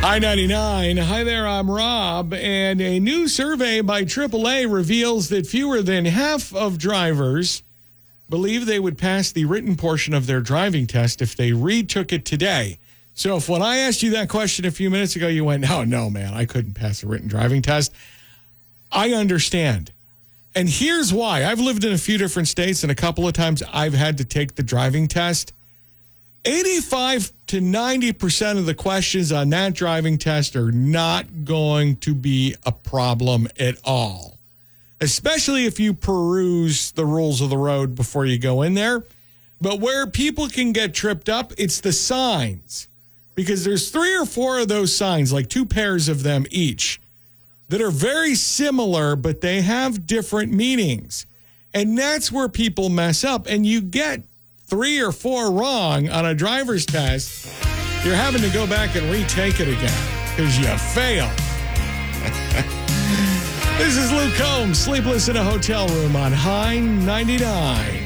I-99. Hi there, I'm Rob. And a new survey by AAA reveals that fewer than half of drivers believe they would pass the written portion of their driving test if they retook it today. So if when I asked you that question a few minutes ago, you went, no, man, I couldn't pass a written driving test. I understand. And here's why. I've lived in a few different states, and a couple of times I've had to take the driving test. 85 to 90% of the questions on that driving test are not going to be a problem at all, especially if you peruse the rules of the road before you go in there. But where people can get tripped up, it's the signs, because there's 3 or 4 of those signs, like 2 pairs of them each, that are very similar, but they have different meanings. And that's where people mess up. And you get 3 or 4 wrong on a driver's test, you're having to go back and retake it again because you failed. This is Luke Combs, Sleepless in a Hotel Room on High 99.